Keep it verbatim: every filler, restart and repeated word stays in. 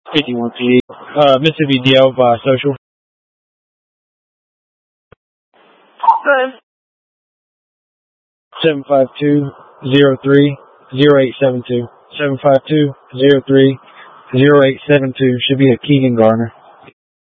fifty-one P. Uh, Mississippi D L by social. Good. seven five two, zero three, zero eight seven two. seven five two, zero three, zero eight seven two should be a Keegan Garner.